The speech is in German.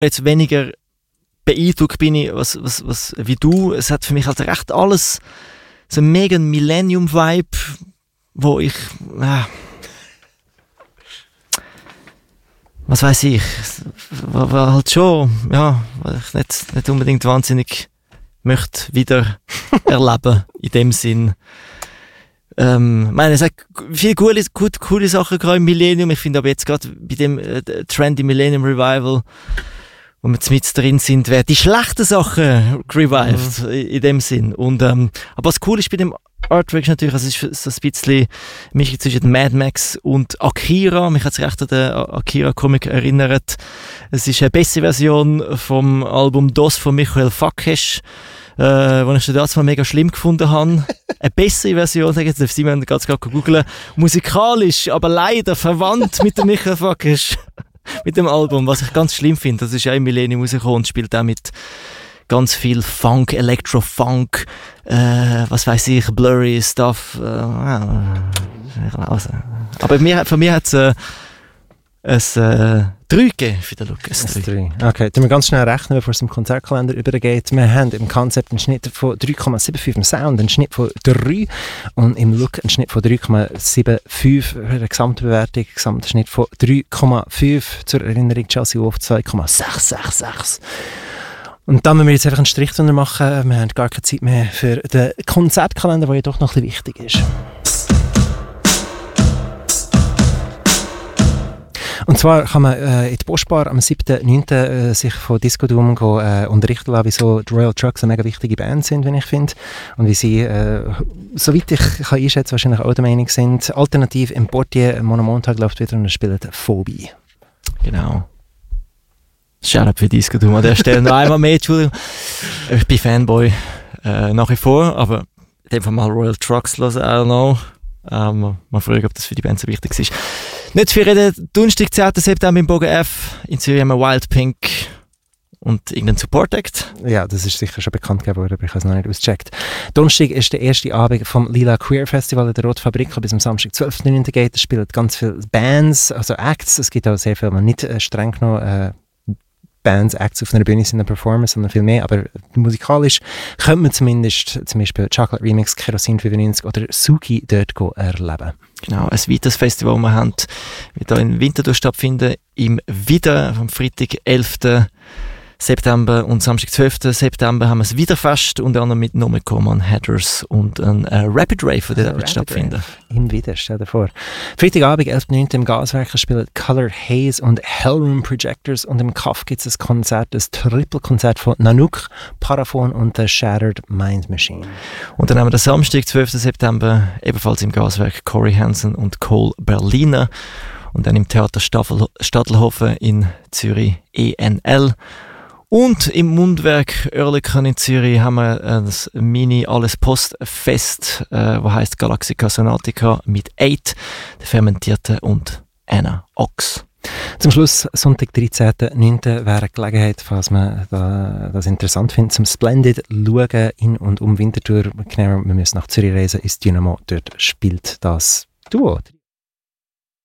jetzt weniger beeindruckt bin ich, was wie du. Es hat für mich halt recht alles so einen mega Millennium-Vibe, wo ich, was weiß ich, war halt schon, ja, ich nicht unbedingt wahnsinnig möchte wieder erleben, in dem Sinn. Ich meine, es hat viele coole Sachen gerade im Millennium. Ich finde aber jetzt gerade bei dem Trendy Millennium Revival, wo wir mit drin sind, werden die schlechten Sachen revived, in dem Sinn. Und, aber was cool ist bei dem Artwork ist natürlich, also es ist so ein bisschen Mischung zwischen Mad Max und Akira. Mich hat es recht an den Akira-Comic erinnert. Es ist eine bessere Version vom Album DOS von Michael Fakesh, wo ich schon das mal mega schlimm gefunden habe. Eine bessere Version, sage ich jetzt, Simon ganz gerade googeln. Musikalisch, aber leider verwandt mit dem Michael Fakesh. Mit dem Album, was ich ganz schlimm finde. Das ist ja im Millennium rausgekommen und spielt auch mit ganz viel Funk, Electro-Funk, was weiß ich, blurry Stuff. Aber von mir hat es ein 3 gegeben für den Lukas. Okay, dann wir ganz schnell rechnen, bevor es im Konzertkalender übergeht. Wir haben im Konzept einen Schnitt von 3,75, im Sound einen Schnitt von 3 und im Look einen Schnitt von 3,75 für eine Gesamtbewertung, Gesamtschnitt von 3,5. Zur Erinnerung, Chelsea Wolf 2,666. Und dann müssen wir jetzt einfach einen Strich drunter machen. Wir haben gar keine Zeit mehr für den Konzertkalender, der ja doch noch ein bisschen wichtig ist. Und zwar kann man in die Postbar am 7.9. sich von Disco Doom unterrichten lassen, wieso die Royal Trucks eine mega wichtige Band sind, wie ich finde. Und wie sie, soweit ich kann einschätzen, wahrscheinlich auch der Meinung sind. Alternativ im Portier, Monomontag läuft wieder und er spielt Phobie. Genau. Shoutout für Disco Doom an der Stelle. Noch einmal mehr, Entschuldigung. Ich bin Fanboy nach wie vor, aber in dem Fall mal Royal Trucks hören, I don't know. Mal fragen, ob das für die Band so wichtig ist. Nicht für reden, Donnerstag, 10. September im Bogen F. In Zürich haben wir Wild Pink und irgendein Support Act. Ja, das ist sicher schon bekannt geworden, aber ich habe es noch nicht ausgecheckt. Donnerstag ist der erste Abend vom Lila Queer Festival in der Rotfabrik, bis am Samstag 12.9. geht. Es spielen ganz viele Bands, also Acts. Es gibt auch sehr viele, die nicht streng genommen Bands, Acts auf einer Bühne sind, eine Performance, sondern viel mehr, aber musikalisch könnte man zumindest zum Beispiel Chocolate Remix, Kerosin 95 oder Suki dort erleben. Genau, ein weiteres Festival, das wir haben, wird hier in Winterthur stattfinden, im Wieder, am Freitag, 11. September und Samstag, 12. September haben wir es wieder fest, unter anderem mit Nome Coman, Headers und ein Rapid Rave, der wird stattfinden. Im Wieder, stell dir vor. Freitagabend, 11.9. im Gaswerk spielen Color Haze und Hellroom Projectors und im Kaff gibt es ein Konzert, ein Triple-Konzert von Nanook, Paraphon und der Shattered Mind Machine. Und dann haben wir den Samstag, 12. September, ebenfalls im Gaswerk Corey Hansen und Cole Berliner und dann im Theater Stadelhofen in Zürich ENL. Und im Mundwerk Oerlikon in Zürich haben wir das Mini-Alles-Post-Fest, das heisst Galaxica Sonatica mit 8, der Fermentierten und Anna Ox. Zum Schluss, Sonntag, 13.9. wäre eine Gelegenheit, falls man das interessant findet, zum Splendid schauen in und um Winterthur. Genau, wir müssen nach Zürich reisen, ist Dynamo, dort spielt das Duo.